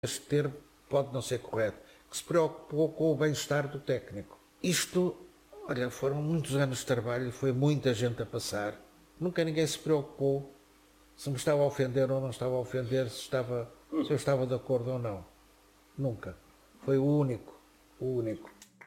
Este termo pode não ser correto, que se preocupou com o bem-estar do técnico. Isto, olha, foram muitos anos de trabalho, foi muita gente a passar. Nunca ninguém se preocupou se me estava a ofender ou não estava a ofender, se eu estava de acordo ou não. Nunca. Foi o único, o único.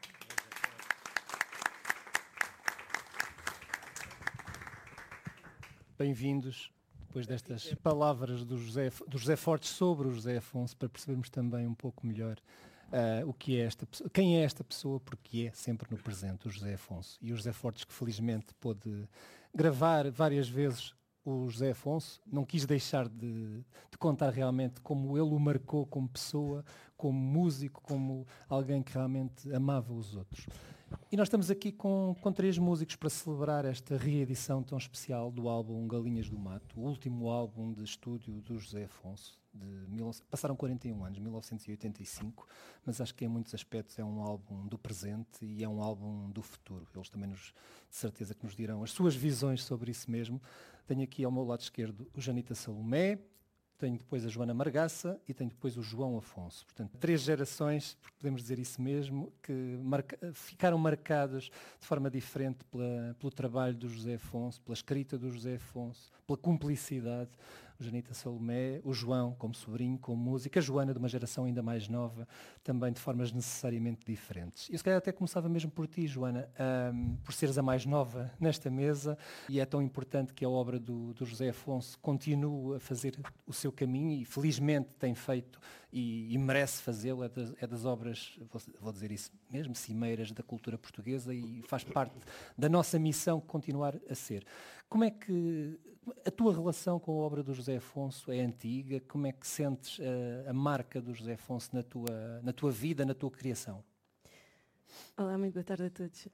Bem-vindos, depois destas palavras do José Fortes sobre o José Afonso, para percebermos também um pouco melhor o que é esta pessoa, quem é esta pessoa, porque é sempre no presente o José Afonso. E o José Fortes, que felizmente pôde gravar várias vezes o José Afonso, não quis deixar de contar realmente como ele o marcou como pessoa, como músico, como alguém que realmente amava os outros. E nós estamos aqui com 3 músicos para celebrar esta reedição tão especial do álbum Galinhas do Mato, o último álbum de estúdio do José Afonso. Passaram 41 anos, 1985, mas acho que em muitos aspectos é um álbum do presente e é um álbum do futuro. Eles também de certeza que nos dirão as suas visões sobre isso mesmo. Tenho aqui ao meu lado esquerdo o Janita Salomé, tenho depois a Joana Margaça e tenho depois o João Afonso. Portanto, 3 gerações, podemos dizer isso mesmo, que ficaram marcadas de forma diferente pelo trabalho do José Afonso, pela escrita do José Afonso, pela cumplicidade. O Janita Salomé, o João como sobrinho, como música, a Joana de uma geração ainda mais nova, também de formas necessariamente diferentes. Eu se calhar até começava mesmo por ti, Joana, por seres a mais nova nesta mesa, e é tão importante que a obra do José Afonso continue a fazer o seu caminho, e felizmente tem feito e merece fazê-lo. É das obras, vou dizer isso mesmo, cimeiras da cultura portuguesa, e faz parte da nossa missão continuar a ser. Como é que a tua relação com a obra do José Afonso é antiga? Como é que sentes a marca do José Afonso na tua vida, na tua criação? Olá, muito boa tarde a todos.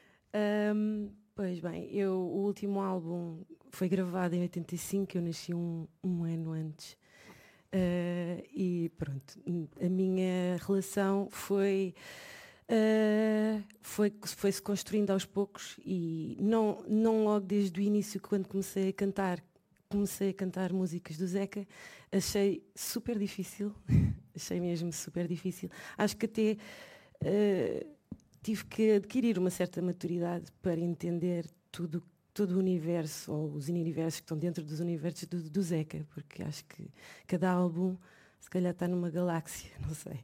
Pois bem, o último álbum foi gravado em 85, eu nasci um ano antes. E pronto, a minha relação foi-se construindo aos poucos, e não logo desde o início, quando comecei a cantar músicas do Zeca. Achei super difícil, achei mesmo super difícil. Acho que até tive que adquirir uma certa maturidade para entender todo o universo, ou os universos que estão dentro dos universos do Zeca, porque acho que cada álbum se calhar está numa galáxia, não sei.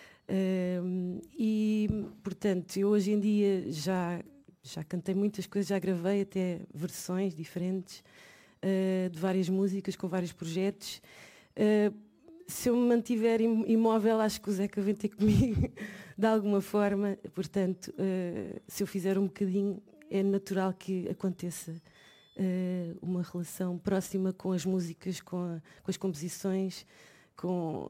E portanto, eu hoje em dia já cantei muitas coisas, já gravei até versões diferentes de várias músicas, com vários projetos. Se eu me mantiver imóvel, acho que o Zeca vem ter comigo de alguma forma. Portanto, se eu fizer um bocadinho, é natural que aconteça uma relação próxima com as músicas, com as composições, com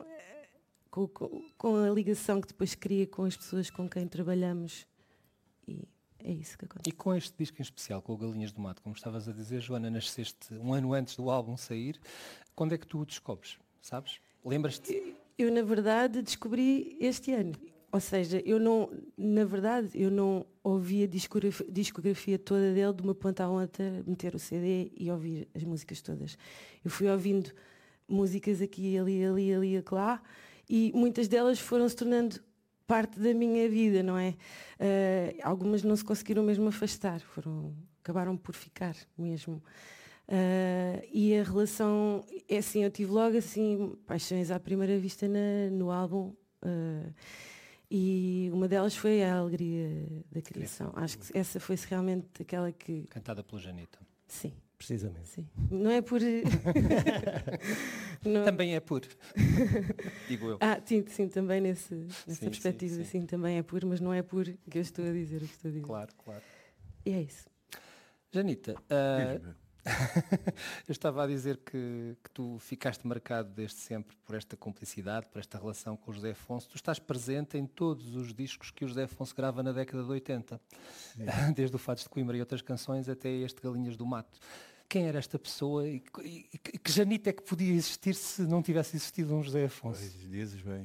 a ligação que depois cria com as pessoas com quem trabalhamos. E é isso que acontece. E com este disco em especial, com o Galinhas do Mato, como estavas a dizer, Joana, nasceste um ano antes do álbum sair. Quando é que tu o descobres, sabes? Lembras-te? Eu, na verdade, descobri este ano. Ou seja, eu não ouvi a discografia toda dele de uma ponta à outra, meter o CD e ouvir as músicas todas. Eu fui ouvindo músicas aqui, ali, acolá, e muitas delas foram se tornando parte da minha vida, não é? Algumas não se conseguiram mesmo afastar, acabaram por ficar mesmo. E a relação é assim, eu tive logo assim paixões à primeira vista no álbum, e uma delas foi a alegria da criação. Acho que essa foi realmente aquela que... Cantada pelo Janita. Sim. Precisamente. Sim. Não é por... não... Também é por. Digo eu. Sim, também nessa perspectiva, sim, também é por, mas não é por que eu estou a dizer o que estou a dizer. Claro. E é isso. Janita, eu estava a dizer que tu ficaste marcado desde sempre por esta cumplicidade, por esta relação com o José Afonso. Tu estás presente em todos os discos que o José Afonso grava na década de 80, desde o Fados de Coimbra e outras canções até este Galinhas do Mato. Quem era esta pessoa e que Janita é que podia existir se não tivesse existido um José Afonso? Pois, dizes bem.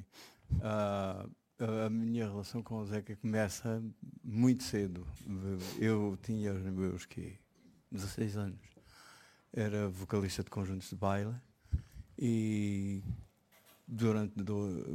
A minha relação com o Zeca começa muito cedo. Eu tinha os meus 16 anos. Era vocalista de conjuntos de baile e durante